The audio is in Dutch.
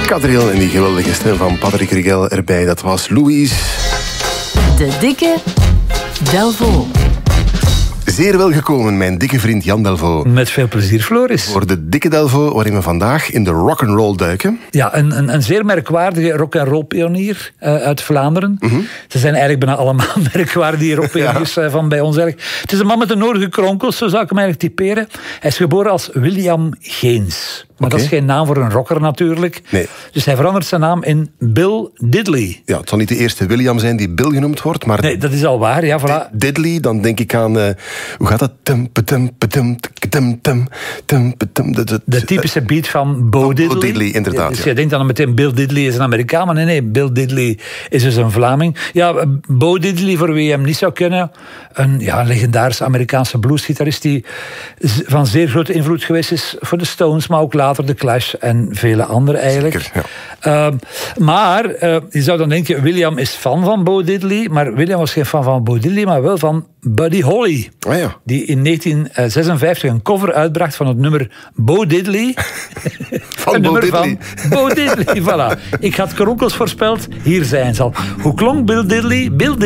Kadril en die geweldige stem van Patrick Rigel erbij. Dat was Louise. De dikke Delvaux. Zeer welgekomen, mijn dikke vriend Jan Delvaux. Met veel plezier, Floris. Voor de dikke Delvaux, waarin we vandaag in de rock'n'roll duiken. Ja, een zeer merkwaardige rock'n'roll pionier uit Vlaanderen. Mm-hmm. Ze zijn eigenlijk bijna allemaal merkwaardige rockpioniers van bij ons eigenlijk. Het is een man met de nodige kronkels, zo zou ik hem eigenlijk typeren. Hij is geboren als William Geens. Maar dat is geen naam voor een rocker natuurlijk. Nee. Dus hij verandert zijn naam in Bill Diddley. Ja, het zal niet de eerste William zijn die Bill genoemd wordt, maar... Nee, dat is al waar, ja, voilà. Diddley, dan denk ik aan... hoe gaat dat? De typische beat van Bo Diddley. Bo Diddley, inderdaad. Dus je denkt dan meteen Bill Diddley is een Amerikaan, maar nee, Bill Diddley is dus een Vlaming. Ja, Bo Diddley, voor wie hem niet zou kennen, een legendarische Amerikaanse bluesgitarist die van zeer grote invloed geweest is voor de Stones, maar ook later de Clash en vele anderen eigenlijk. Zeker, ja. Maar je zou dan denken, William is fan van Bo Diddley, maar William was geen fan van Bo Diddley, maar wel van Buddy Holly. Ah, ja. Die in 1956 een cover uitbracht van het nummer Bo Diddley. Van Bo Diddley. Van Bo Diddley, voilà. Ik had kronkels voorspeld, hier zijn ze al. Hoe klonk Bill Diddley? Bill